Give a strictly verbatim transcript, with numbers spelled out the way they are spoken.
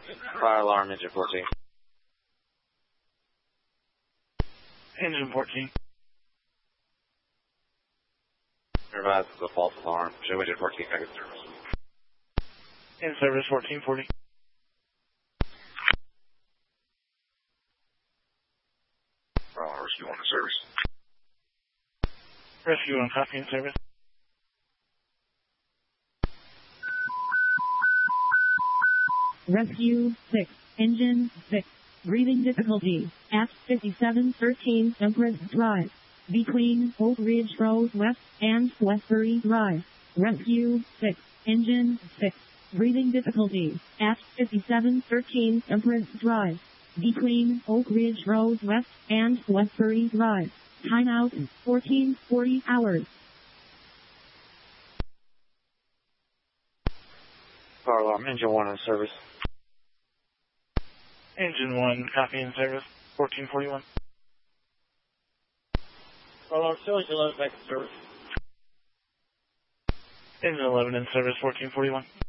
Fire alarm, engine fourteen. Engine fourteen. Advise it's a false alarm. Show engine fourteen back in service. In service fourteen forty. Fire alarm, rescue one in service. Rescue one, copy in service. Rescue six, engine six, breathing difficulty, at fifty-seven thirteen Empress Drive, between Oak Ridge Road West and Westbury Drive. Rescue six, engine six, breathing difficulty, at fifty-seven thirteen Empress Drive, between Oak Ridge Road West and Westbury Drive. Timeout, fourteen forty hours. Fire alarm, engine one in service. Engine one, copy in service fourteen forty-one. Fire alarm, still engine eleven back in service. Engine eleven in service fourteen forty-one.